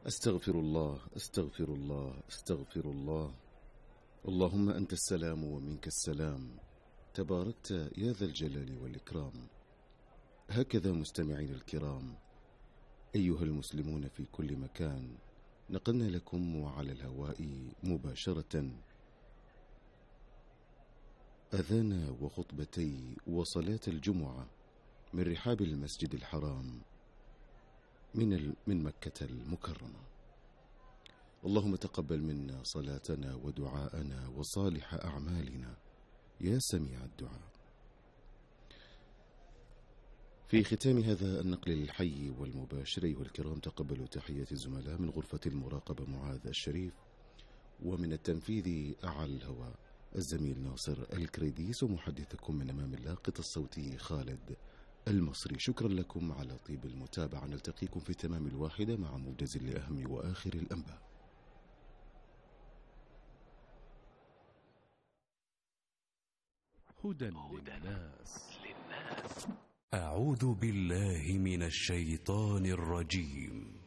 أستغفر الله أستغفر الله أستغفر الله. اللهم أنت السلام ومنك السلام، تباركت يا ذا الجلال والإكرام. هكذا مستمعين الكرام، أيها المسلمون في كل مكان، نقلنا لكم وعلى الهواء مباشرة أذان وخطبتي وصلاة الجمعة من رحاب المسجد الحرام من مكة المكرمة. اللهم تقبل منا صلاتنا ودعاءنا وصالح أعمالنا يا سميع الدعاء. في ختام هذا النقل الحي والمباشر أيها الكرام، تقبلوا تحيات الزملاء من غرفة المراقبة معاذ الشريف، ومن التنفيذ على الهواء الزميل ناصر الكريديس، ومحدثكم من أمام اللاقط الصوتي خالد المصري. شكرا لكم على طيب المتابعة، نلتقيكم في تمام الواحدة مع موجز لأهم وآخر الأنباء. هدى للناس. أعوذ بالله من الشيطان الرجيم.